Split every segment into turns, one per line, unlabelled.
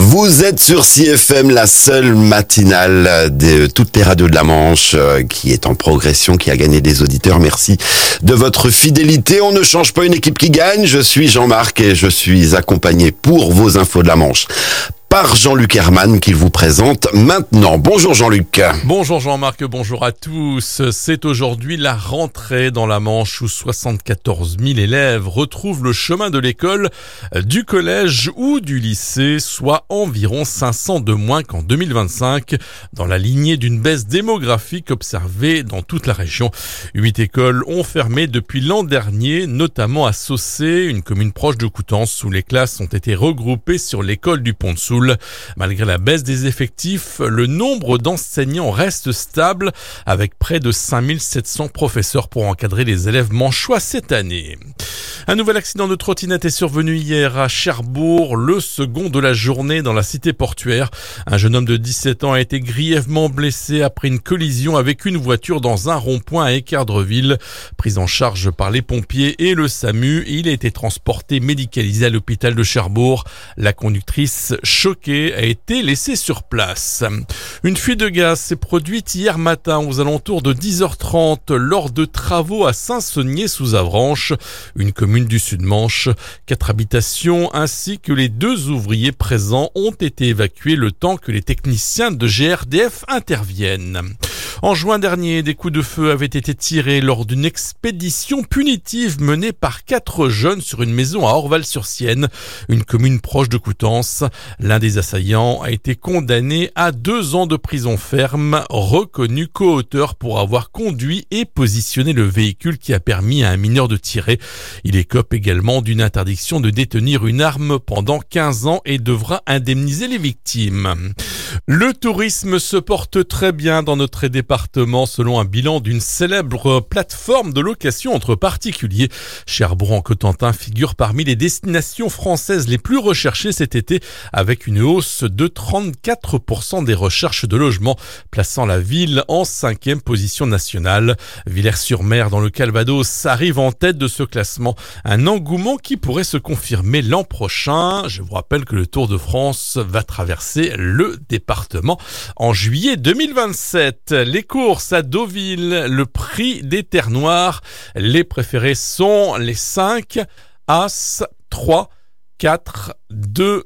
Vous êtes sur CFM, la seule matinale de toutes les radios de la Manche qui est en progression, qui a gagné des auditeurs. Merci de votre fidélité. On ne change pas une équipe qui gagne. Je suis Jean-Marc et je suis accompagné pour vos infos de la Manche par Jean-Luc Herman qu'il vous présente maintenant. Bonjour Jean-Luc.
Bonjour Jean-Marc, bonjour à tous. C'est aujourd'hui la rentrée dans la Manche où 74 000 élèves retrouvent le chemin de l'école, du collège ou du lycée, soit environ 500 de moins qu'en 2025, dans la lignée d'une baisse démographique observée dans toute la région. 8 écoles ont fermé depuis l'an dernier, notamment à Saucé, une commune proche de Coutances, où les classes ont été regroupées sur l'école du Pont-de-Soule. Malgré la baisse des effectifs, le nombre d'enseignants reste stable avec près de 5700 professeurs pour encadrer les élèves manchois cette année. Un nouvel accident de trottinette est survenu hier à Cherbourg, le second de la journée dans la cité portuaire. Un jeune homme de 17 ans a été grièvement blessé après une collision avec une voiture dans un rond-point à Équerdreville. Pris en charge par les pompiers et le SAMU, il a été transporté médicalisé à l'hôpital de Cherbourg. La conductrice choquée a été laissée sur place. Une fuite de gaz s'est produite hier matin aux alentours de 10h30 lors de travaux à Saint-Saunier-sous-Avranches, une commune du Sud-Manche. 4 habitations ainsi que les 2 ouvriers présents ont été évacués le temps que les techniciens de GRDF interviennent. En juin dernier, des coups de feu avaient été tirés lors d'une expédition punitive menée par 4 jeunes sur une maison à Orval-sur-Sienne, une commune proche de Coutances. L'un des assaillants a été condamné à 2 ans de prison ferme, reconnu co-auteur pour avoir conduit et positionné le véhicule qui a permis à un mineur de tirer. Il écope également d'une interdiction de détenir une arme pendant 15 ans et devra indemniser les victimes. Le tourisme se porte très bien dans notre département selon un bilan d'une célèbre plateforme de location entre particuliers. Cherbourg-en-Cotentin figure parmi les destinations françaises les plus recherchées cet été avec une hausse de 34% des recherches de logement, plaçant la ville en 5e position nationale. Villers-sur-Mer dans le Calvados arrive en tête de ce classement, un engouement qui pourrait se confirmer l'an prochain. Je vous rappelle que le Tour de France va traverser le département en juillet 2027. Les courses à Deauville, le prix des terres noires. Les préférés sont les 5, As, 3, 4, 2,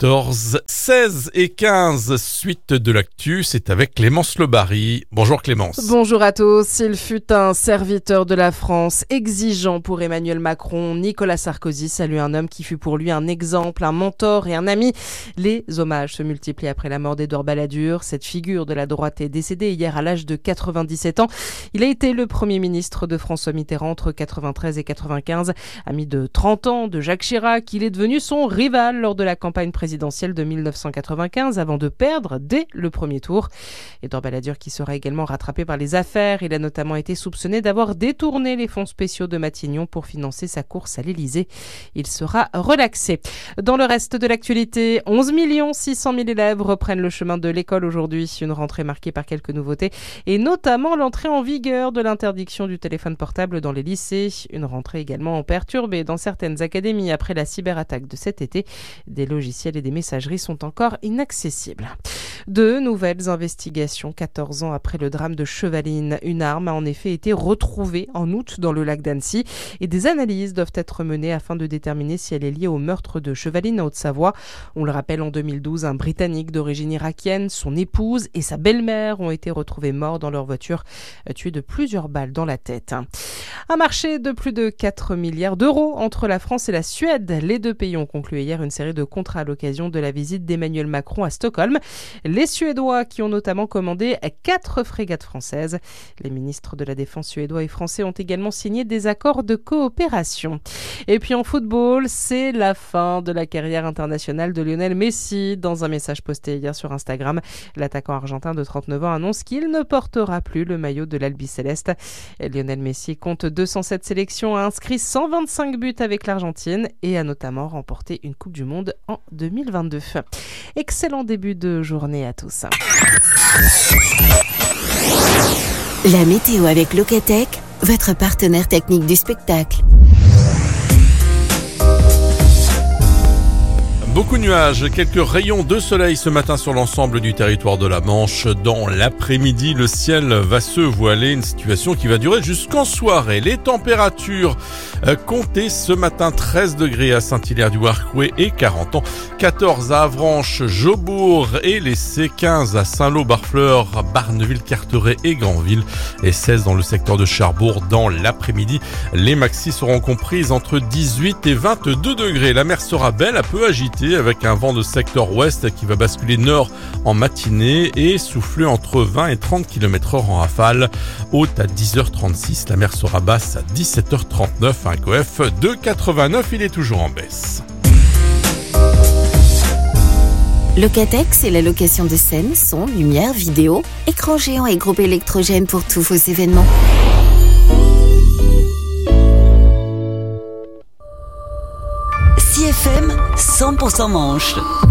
14, 16 et 15. Suite de l'actu, c'est avec Clémence Lebary. Bonjour Clémence.
Bonjour à tous. Il fut un serviteur de la France, exigeant pour Emmanuel Macron. Nicolas Sarkozy salue un homme qui fut pour lui un exemple, un mentor et un ami. Les hommages se multiplient après la mort d'Édouard Balladur. Cette figure de la droite est décédée hier à l'âge de 97 ans. Il a été le Premier ministre de François Mitterrand entre 93 et 95. Ami de 30 ans de Jacques Chirac, il est devenu son rival lors de la campagne présidentielle de 1995 avant de perdre dès le premier tour. Édouard Balladur qui sera également rattrapé par les affaires. Il a notamment été soupçonné d'avoir détourné les fonds spéciaux de Matignon pour financer sa course à l'Élysée. Il sera relaxé. Dans le reste de l'actualité, 11 600 000 élèves reprennent le chemin de l'école aujourd'hui. Une rentrée marquée par quelques nouveautés et notamment l'entrée en vigueur de l'interdiction du téléphone portable dans les lycées. Une rentrée également perturbée dans certaines académies après la cyberattaque de cet été. Des logiciels et des messageries sont encore inaccessibles. De nouvelles investigations 14 ans après le drame de Chevaline. Une arme a en effet été retrouvée en août dans le lac d'Annecy et des analyses doivent être menées afin de déterminer si elle est liée au meurtre de Chevaline en Haute-Savoie. On le rappelle, en 2012, un Britannique d'origine irakienne, son épouse et sa belle-mère ont été retrouvés morts dans leur voiture, tués de plusieurs balles dans la tête. Un marché de plus de 4 milliards d'euros entre la France et la Suède. Les 2 pays ont conclu hier une série de contrats à l'occasion de la visite d'Emmanuel Macron à Stockholm. Les Suédois qui ont notamment commandé 4 frégates françaises. Les ministres de la Défense suédois et français ont également signé des accords de coopération. Et puis en football, c'est la fin de la carrière internationale de Lionel Messi. Dans un message posté hier sur Instagram, l'attaquant argentin de 39 ans annonce qu'il ne portera plus le maillot de l'Albiceleste. Lionel Messi compte 207 sélections, a inscrit 125 buts avec l'Argentine et a notamment remporté une Coupe du Monde en 2022. Excellent début de journée à tous.
La météo avec Locatech, votre partenaire technique du spectacle.
Beaucoup de nuages, quelques rayons de soleil ce matin sur l'ensemble du territoire de la Manche. Dans l'après-midi, le ciel va se voiler, une situation qui va durer jusqu'en soirée. Les températures comptez ce matin 13 degrés à Saint-Hilaire-du-Harcouët et 40 ans, 14 à Avranches, Jaubourg et l'Essai, 15 à Saint-Lô, Barfleur, Barneville, Carteret et Granville et 16 dans le secteur de Cherbourg. Dans l'après-midi, les maxis seront comprises entre 18 et 22 degrés. La mer sera belle, un peu agitée avec un vent de secteur ouest qui va basculer nord en matinée et souffler entre 20 et 30 km/h en rafale. Haute à 10h36, la mer sera basse à 17h39. Un coef de 89, il est toujours en baisse.
Locatech, c'est la location de scène, son, lumière, vidéo, écran géant et groupe électrogène pour tous vos événements.
CFM 100% Manche.